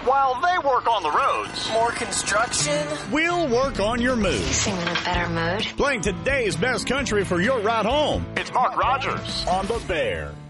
while they work on the roads. More construction? We'll work on your mood. You seem in a better mood. Playing today's best country for your ride home. It's Mark Rogers on The Bear.